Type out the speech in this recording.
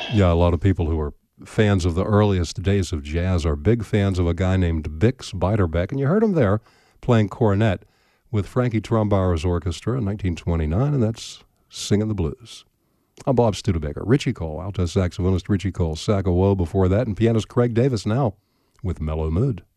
Yeah, a lot of people who are fans of the earliest days of jazz are big fans of a guy named Bix Beiderbecke, and you heard him there playing cornet with Frankie Trombauer's orchestra in 1929, and that's Singing the Blues. I'm Bob Studebaker. Richie Cole, alto saxophonist Richie Cole, Sack of Woe before that, and pianist Craig Davis now with Mellow Mood.